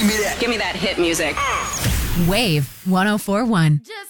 Give me that hit music. Wave 104.1. Just